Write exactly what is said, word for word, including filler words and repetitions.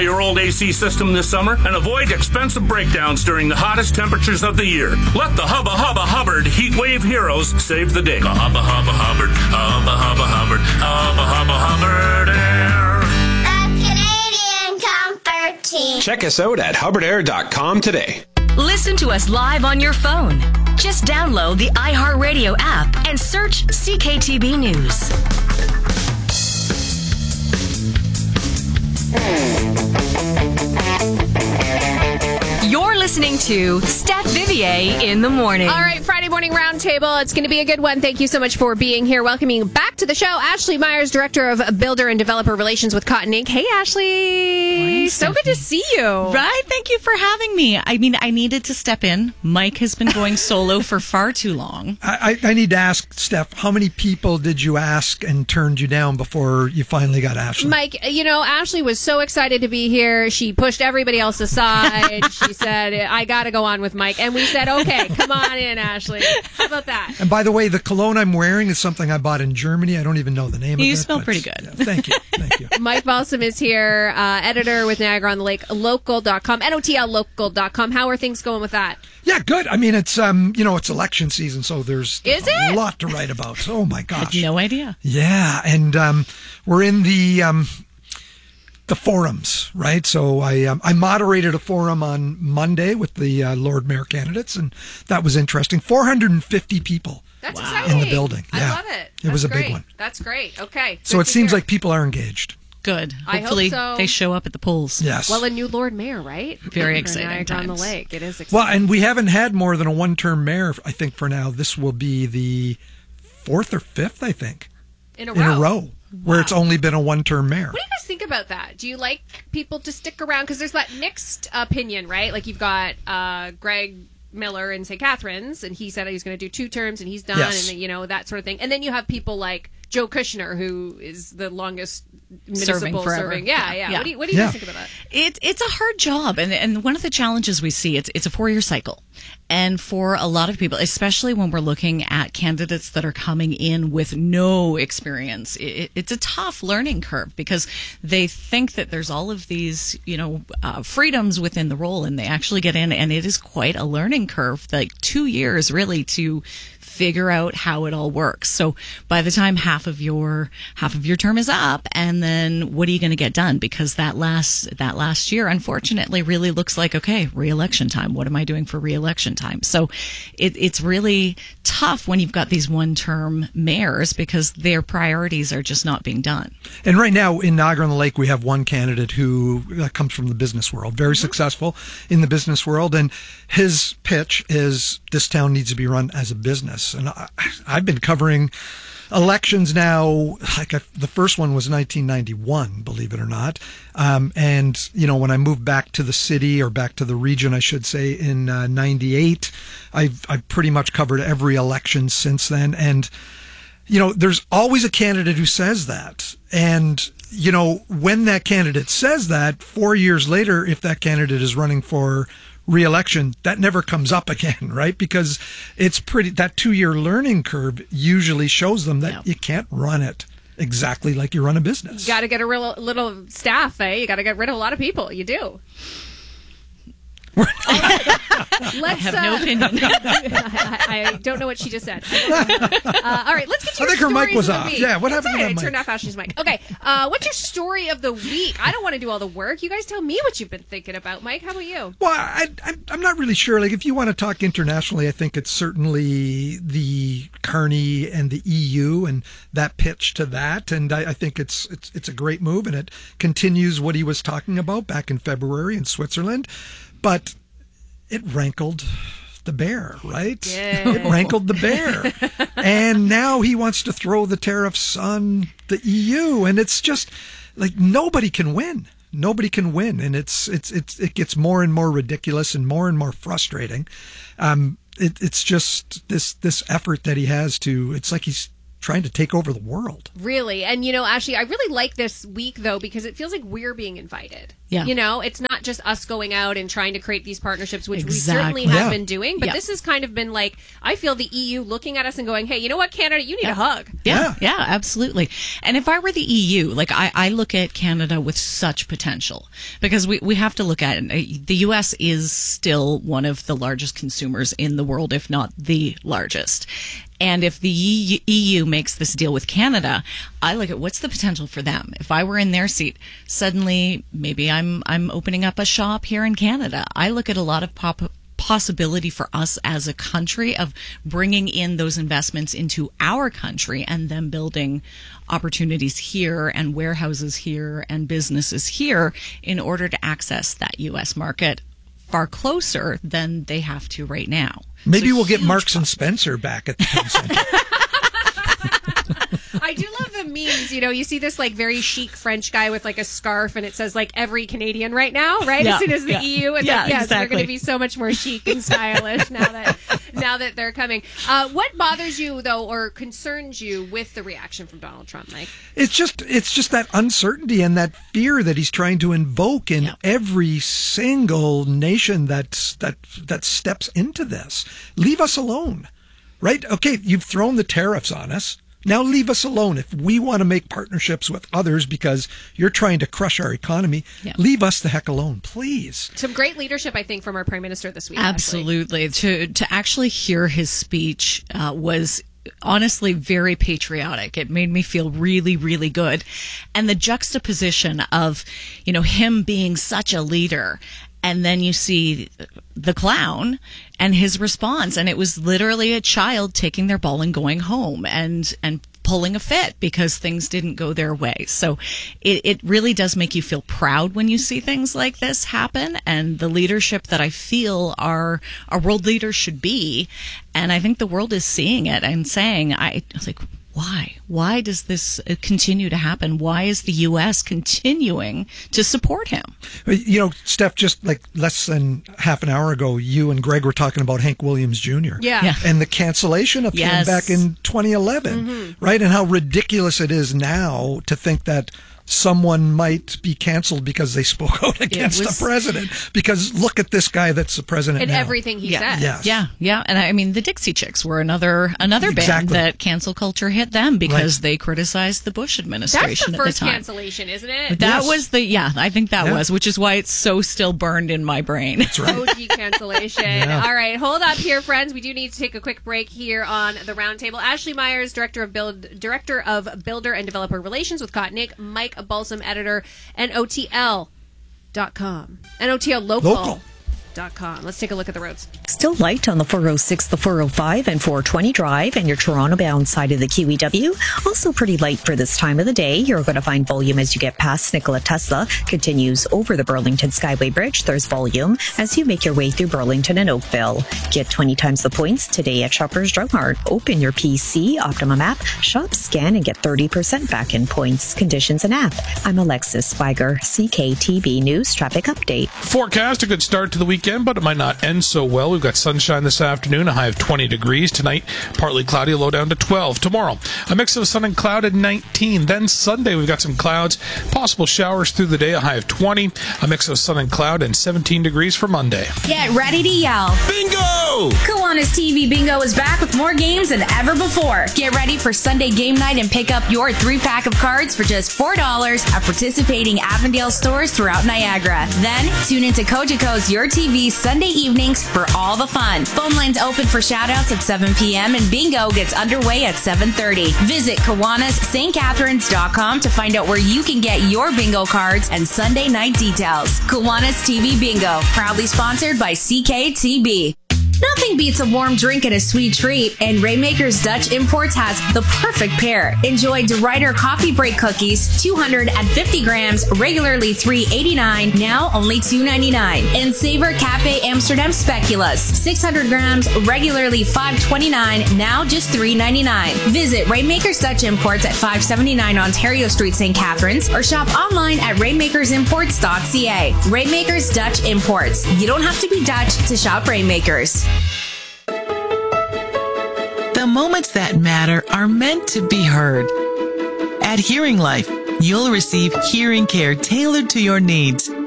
your old A C system this summer and avoid expensive breakdowns during the hottest temperatures of the year. Let the Hubba Hubba Hubbard Heat Wave Heroes save the day. The Hubba Hubba Hubbard, Hubba Hubba Hubbard, Hubba Hubba Hubbard Air. The Canadian Comfort Team. Check us out at hubbard air dot com today. Listen to us live on your phone. Just download the iHeartRadio app and search C K T B News. You're listening to Steph Vivier in the morning. All right, Friday morning roundtable. It's going to be a good one. Thank you so much for being here. Welcoming back to the show, Ashley Myers, Director of Builder and Developer Relations with Cotton Incorporated. Hey, Ashley. Morning, so good to see you. Right. Thank you for having me. I mean, I needed to step in. Mike has been going solo for far too long. I, I need to ask, Steph, how many people did you ask and turned you down before you finally got Ashley? Mike, you know, Ashley was so excited to be here. She pushed everybody else aside. She said, I got to go on with Mike. And we said, okay, come on in, Ashley. How about that? And by the way, the cologne I'm wearing is something I bought in Germany. I don't even know the name you of it. You smell but, pretty good. Yeah, thank you. Thank you. Mike Balsam is here, uh, editor with Niagara on the Lake, local dot com, N O T L local dot com. How are things going with that? Yeah, good. I mean, it's, um, you know, it's election season, so there's is a it? lot to write about. Oh, my gosh. I had no idea. Yeah, and um, we're in the... Um, the forums, right? So I um, I moderated a forum on Monday with the uh, Lord Mayor candidates, and that was interesting. four hundred fifty people. That's wow. exciting. In the building. Yeah. I love it. It That's was a great. big one. That's great. Okay. So Good it to seems hear. like people are engaged. Good. I Hopefully hope so. they show up at the polls. Yes. Well, a new Lord Mayor, right? Very For exciting Niagara on the times. Lake. It is exciting. Well, and we haven't had more than a one-term mayor, I think, for now. This will be the fourth or fifth, I think. In a in row. a row. Where it's only been a one-term mayor. What do you guys think about that? Do you like people to stick around? Because there's that mixed opinion, right? Like you've got uh, Greg Miller in Saint Catharines, and he said he was going to do two terms, and he's done, Yes. and you know that sort of thing. And then you have people like Joe Kushner, who is the longest municipal Serving forever. serving. Yeah, yeah. Yeah. What do you, what do you Yeah. guys think about that? It, it's a hard job, and and one of the challenges we see, it's it's a four-year cycle. And for a lot of people, especially when we're looking at candidates that are coming in with no experience, it, it's a tough learning curve because they think that there's all of these, you know, uh, freedoms within the role, and they actually get in, and it is quite a learning curve, like two years really to figure out how it all works. So by the time half of your half of your term is up, and then what are you going to get done? Because that last that last year, unfortunately, really looks like, okay, re-election time. What am I doing for re-election time? So it, it's really tough when you've got these one-term mayors because their priorities are just not being done. And right now in Niagara on the Lake, we have one candidate who uh, comes from the business world, very Mm-hmm. successful in the business world. And his pitch is this town needs to be run as a business. And I, I've been covering elections now, like I, the first one was nineteen ninety-one, believe it or not. Um, and, you know, when I moved back to the city or back to the region, I should say, in uh, ninety-eight, I've, I've pretty much covered every election since then. And, you know, there's always a candidate who says that. And, you know, when that candidate says that, four years later, if that candidate is running for re-election, that never comes up again, right? Because it's pretty, that two-year learning curve usually shows them that Yeah. you can't run it exactly like you run a business. You got to get a real little staff, eh? You got to get rid of a lot of people. You do. Let's, I have no uh, opinion. I, I don't know what she just said. Uh, all right, let's get to I your think her mic stories was of the off. week. Yeah, what That's happened to all right. that I turned mic? off Ashley's mic. Okay, uh, what's your story of the week? I don't want to do all the work. You guys tell me what you've been thinking about, Mike. How about you? Well, I, I, I'm not really sure. Like, if you want to talk internationally, I think it's certainly the Carney and the E U and that pitch to that. And I, I think it's, it's it's a great move, and it continues what he was talking about back in February in Switzerland. But it rankled the bear, right? Yeah. It rankled the bear. And now he wants to throw the tariffs on the E U. And it's just like nobody can win. Nobody can win. And it's it's it's it gets more and more ridiculous and more and more frustrating. Um, it, it's just this this effort that he has to, it's like he's trying to take over the world. Really. And, you know, Ashley, I really like this week, though, because it feels like we're being invited. Yeah. You know, it's not just us going out and trying to create these partnerships, which Exactly. we certainly have Yeah. been doing. But Yeah. this has kind of been like, I feel the E U looking at us and going, hey, you know what, Canada, you need a hug. Yeah, yeah, absolutely. And if I were the E U, like I, I look at Canada with such potential because we, we have to look at it. The U S is still one of the largest consumers in the world, if not the largest. And if the E U makes this deal with Canada, I look at what's the potential for them. If I were in their seat, suddenly maybe I'm I'm opening up a shop here in Canada. I look at a lot of pop. possibility for us as a country of bringing in those investments into our country and then building opportunities here and warehouses here and businesses here in order to access that U S market far closer than they have to right now. Maybe So we'll get huge Marks and pos- Spencer back at the Penn Center. I do love the memes. You know, you see this like very chic French guy with like a scarf and it says like every Canadian right now, right? Yeah, As soon as the yeah. E U, it's Yeah, like, yes, exactly. we're going to be so much more chic and stylish now that now that they're coming. Uh, what bothers you though, or concerns you with the reaction from Donald Trump, Mike? It's just it's just that uncertainty and that fear that he's trying to invoke in Yeah. every single nation that's that that steps into this. Leave us alone. Right? Okay, you've thrown the tariffs on us. Now leave us alone. If we want to make partnerships with others because you're trying to crush our economy, Yeah. leave us the heck alone, please. Some great leadership, I think, from our Prime Minister this week. Ashley. Absolutely. To to actually hear his speech uh, was honestly very patriotic. It made me feel really, really good. And the juxtaposition of, you know, him being such a leader, and then you see the clown and his response, and it was literally a child taking their ball and going home and and pulling a fit because things didn't go their way. So it, it really does make you feel proud when you see things like this happen, and the leadership that I feel our our world leaders should be. And I think the world is seeing it and saying, I was like, why? Why does this continue to happen? Why is the U S continuing to support him? You know, Steph, just like less than half an hour ago, you and Greg were talking about Hank Williams Junior Yeah. Yeah. And the cancellation of Yes. him back in twenty eleven, right? And how ridiculous it is now to think that someone might be canceled because they spoke out against was- the president. Because look at this guy that's the president And now. everything he Yeah. says. Yes. Yeah, yeah, and I mean the Dixie Chicks were another another band Exactly. that cancel culture hit them because Right. they criticized the Bush That's administration the at the first time. cancellation, isn't it? That Yes. was the yeah, I think that Yeah. was, which is why it's so still burned in my brain. That's right. O G cancellation. All right, hold up here, friends. We do need to take a quick break here on the roundtable. Ashley Myers, director of build, director of Builder and Developer Relations with Kottnick, Mike Balsam, editor, and O T L dot com. And O T L local. Local. Dot com. Let's take a look at the roads. Still light on the four oh six, the four oh five, and four twenty drive, and your Toronto-bound side of the Q E W. Also pretty light for this time of the day. You're going to find volume as you get past Nikola Tesla. Continues over the Burlington Skyway Bridge. There's volume as you make your way through Burlington and Oakville. Get twenty times the points today at Shoppers Drug Mart. Open your P C, Optimum app, shop, scan, and get thirty percent back in points. Conditions and app. I'm Alexis Spiger, C K T B News Traffic Update. Forecast, a good start to the weekend, but it might not end so well. We've got sunshine this afternoon, a high of twenty degrees. Tonight, partly cloudy, low down to twelve. Tomorrow, a mix of sun and cloud at nineteen. Then Sunday, we've got some clouds, possible showers through the day, a high of twenty. A mix of sun and cloud and seventeen degrees for Monday. Get ready to yell. Bingo! Kiwanis T V Bingo is back with more games than ever before. Get ready for Sunday game night and pick up your three-pack of cards for just four dollars at participating Avondale stores throughout Niagara. Then, tune into Cogeco's Your T V Sunday evenings for all the fun. Phone lines open for shoutouts at seven p.m. and bingo gets underway at seven thirty. Visit Kiwanis St Catharines dot com to find out where you can get your bingo cards and Sunday night details. Kiwanis T V Bingo, proudly sponsored by C K T B. Nothing beats a warm drink and a sweet treat, and Rainmakers Dutch Imports has the perfect pair. Enjoy DeRuyter Coffee Break Cookies, two hundred fifty grams, regularly three eighty-nine, now only two ninety-nine. And Savor Cafe Amsterdam Speculoos, six hundred grams, regularly five twenty-nine, now just three ninety-nine. Visit Rainmakers Dutch Imports at five seventy-nine Ontario Street, Saint Catharines, or shop online at rainmakers imports dot c a. Rainmakers Dutch Imports. You don't have to be Dutch to shop Rainmakers. The moments that matter are meant to be heard. At Hearing Life, you'll receive hearing care tailored to your needs.